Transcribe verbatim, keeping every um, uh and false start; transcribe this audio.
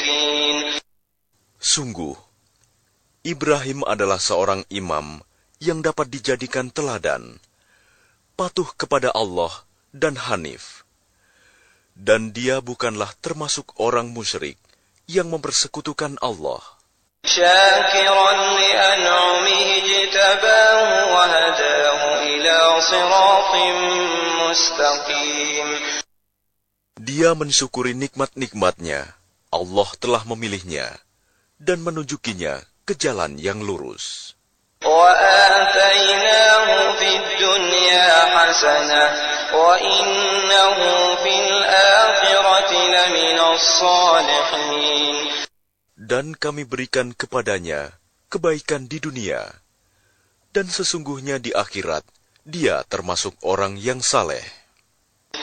مشركين. Sungguh, Ibrahim adalah seorang imam yang dapat dijadikan teladan, patuh kepada Allah dan hanif. Dan dia bukanlah termasuk orang musyrik yang mempersekutukan Allah. شاكرا لأنعمه اجتباه وهداه إلى صراط مستقيم. Dia mensyukuri nikmat-nikmatnya. Allah telah memilihnya dan menunjukinya ke jalan yang lurus. وآتيناه في الدنيا حسنة وإنه في الآخرة لمن الصالحين. Dan kami berikan kepadanya kebaikan di dunia, dan sesungguhnya di akhirat dia termasuk orang yang saleh.